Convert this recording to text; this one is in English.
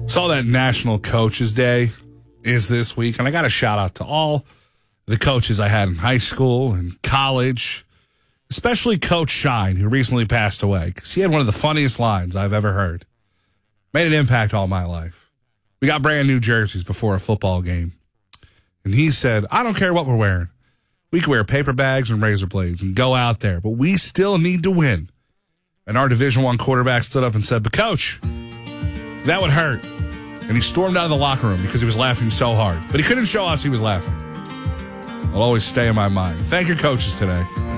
Saw that National Coaches Day is this week, and I got a shout out to all the coaches I had in high school and college, especially Coach Shine, who recently passed away, because he had one of the funniest lines I've ever heard. Made an impact all my life. We got brand new jerseys before a football game, and he said, I don't care what we're wearing. We can wear paper bags and razor blades and go out there, but we still need to win. And our Division I quarterback stood up and said, but Coach, that would hurt. And he stormed out of the locker room because he was laughing so hard. But he couldn't show us he was laughing. It'll always stay in my mind. Thank your coaches today.